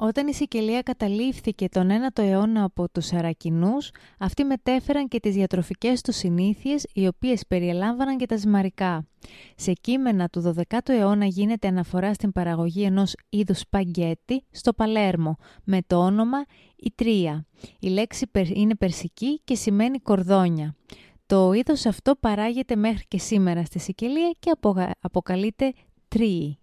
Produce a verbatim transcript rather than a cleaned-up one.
Όταν η Σικελία καταλήφθηκε τον ένατο αιώνα από τους Αρακινούς, αυτοί μετέφεραν και τις διατροφικές τους συνήθειες, οι οποίες περιελάμβαναν και τα ζυμαρικά. Σε κείμενα του δωδεκάτου αιώνα γίνεται αναφορά στην παραγωγή ενός είδους σπαγκέτι στο Παλέρμο, με το όνομα Ιτρία. Η λέξη είναι περσική και σημαίνει κορδόνια. Το είδος αυτό παράγεται μέχρι και σήμερα στη Σικελία και αποκαλείται τρί.